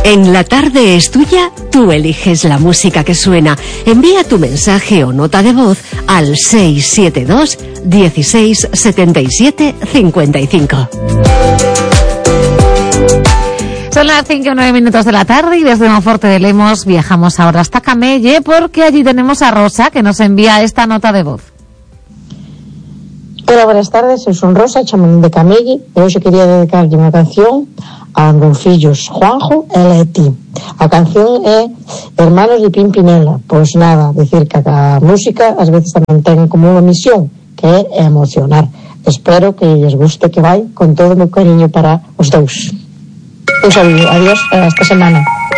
En La Tarde es Tuya, tú eliges la música que suena. Envía tu mensaje o nota de voz al 672 16 77 55. Son las 5:09 de la tarde y desde Monforte de Lemos viajamos ahora hasta Camelle porque allí tenemos a Rosa que nos envía esta nota de voz. Hola, buenas tardes, eu son Rosa, chamame de Camelle e hoxe quería dedicarlle unha canción a meus fillos Juanjo e Leti. A canción é Hermanos de Pimpinela. Pois nada, decir que a música ás veces tamén ten como unha misión que é emocionar. Espero que lles guste, que vai con todo o meu cariño para os dous. Un saludo, adiós, hasta semana.